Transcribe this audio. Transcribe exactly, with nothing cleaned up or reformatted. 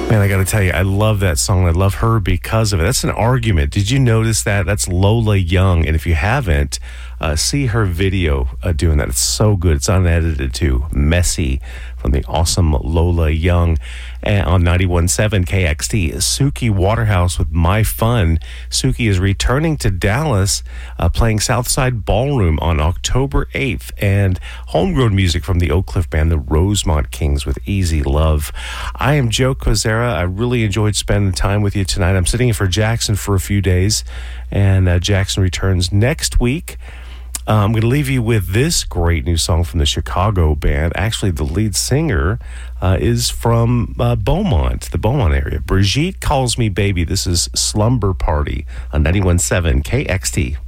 Man, I got to tell you, I love that song. I love her because of it. That's an argument. Did you notice that? That's Lola Young. And if you haven't, uh, see her video uh, doing that. It's so good. It's unedited too. Messy from the awesome Lola Young. And on ninety-one point seven K X T. Suki Waterhouse with My Fun. Suki is returning to Dallas, uh, playing Southside Ballroom on October eighth. And homegrown music from the Oak Cliff band, the Rosemont Kings, with Easy Love. I am Joe Kozera. I really enjoyed spending time with you tonight. I'm sitting in for Jackson for a few days, and uh, Jackson returns next week. Uh, I'm going to leave you with this great new song from the Chicago band. Actually, the lead singer uh, is from uh, Beaumont, the Beaumont area. Brigitte Calls Me Baby. This is Slumber Party on ninety-one point seven K X T.